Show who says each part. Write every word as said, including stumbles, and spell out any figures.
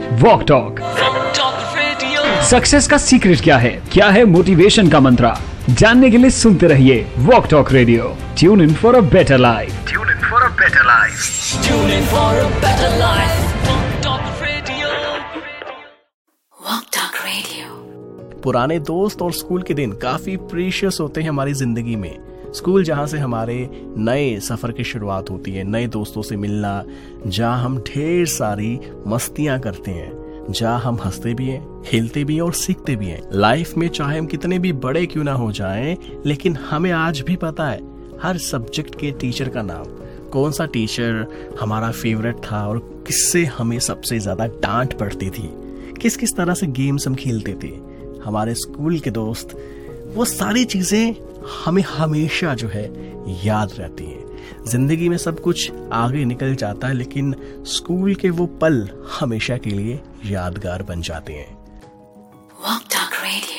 Speaker 1: Walk talk. Success का secret क्या है, क्या है मोटिवेशन का मंत्र, जानने के लिए सुनते रहिए walk talk radio. Tune in for a better life. Tune in for a better life. Tune in for a better life. Walk talk radio.
Speaker 2: Walk talk radio.
Speaker 3: पुराने दोस्त और स्कूल के दिन काफी प्रीशियस होते हैं हमारी जिंदगी में। स्कूल जहाँ से हमारे नए सफर की शुरुआत होती है, नए दोस्तों से मिलना, जहाँ हम ढेर सारी मस्तियां करते हैं, जहाँ हम हंसते भी हैं, खेलते भी हैं और सीखते भी हैं। लाइफ में चाहे हम कितने भी बड़े क्यों ना हो जाएं, लेकिन हमें आज भी पता है हर सब्जेक्ट के टीचर का नाम, कौन सा टीचर हमारा फेवरेट था और किससे हमें सबसे ज्यादा डांट पड़ती थी, किस किस तरह से गेम्स हम खेलते थे, हमारे स्कूल के दोस्त। वो सारी चीजें हमें हमेशा जो है याद रहती हैं। जिंदगी में सब कुछ आगे निकल जाता है, लेकिन स्कूल के वो पल हमेशा के लिए यादगार बन जाते हैं।